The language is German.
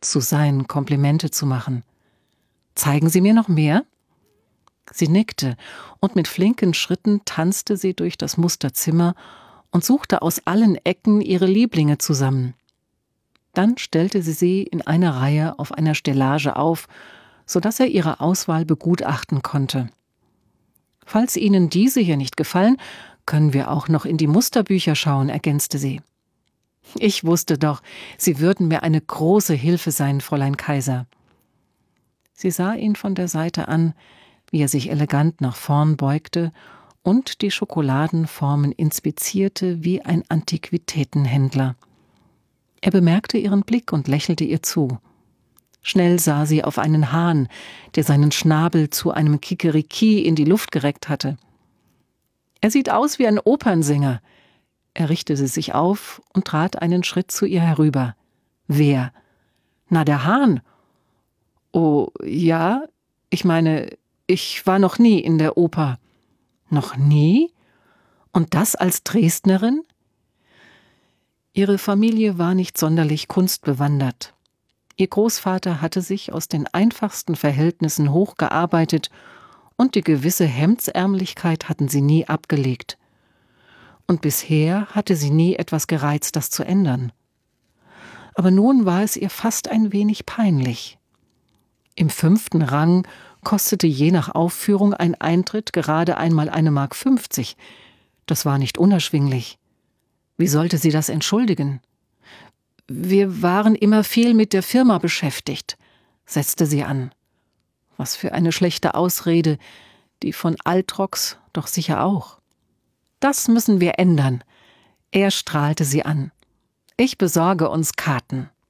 leicht zu sein, Komplimente zu machen. »Zeigen Sie mir noch mehr?« Sie nickte, und mit flinken Schritten tanzte sie durch das Musterzimmer und suchte aus allen Ecken ihre Lieblinge zusammen. Dann stellte sie in einer Reihe auf einer Stellage auf, sodass er ihre Auswahl begutachten konnte. »Falls Ihnen diese hier nicht gefallen, können wir auch noch in die Musterbücher schauen«, ergänzte sie. »Ich wusste doch, Sie würden mir eine große Hilfe sein, Fräulein Kaiser.« Sie sah ihn von der Seite an, wie er sich elegant nach vorn beugte und die Schokoladenformen inspizierte wie ein Antiquitätenhändler. Er bemerkte ihren Blick und lächelte ihr zu. Schnell sah sie auf einen Hahn, der seinen Schnabel zu einem Kikeriki in die Luft gereckt hatte. »Er sieht aus wie ein Opernsänger.« Er richtete sich auf und trat einen Schritt zu ihr herüber. »Wer?« »Na, der Hahn.« »Oh, ja, ich meine, ich war noch nie in der Oper.« »Noch nie? Und das als Dresdnerin?« Ihre Familie war nicht sonderlich kunstbewandert. Ihr Großvater hatte sich aus den einfachsten Verhältnissen hochgearbeitet, und die gewisse Hemdsärmlichkeit hatten sie nie abgelegt. Und bisher hatte sie nie etwas gereizt, das zu ändern. Aber nun war es ihr fast ein wenig peinlich. Im 5. Rang kostete je nach Aufführung ein Eintritt gerade einmal 1,50 Mark. Das war nicht unerschwinglich. Wie sollte sie das entschuldigen? »Wir waren immer viel mit der Firma beschäftigt«, setzte sie an. Was für eine schlechte Ausrede, die von Altrox doch sicher auch. »Das müssen wir ändern«, er strahlte sie an. »Ich besorge uns Karten.«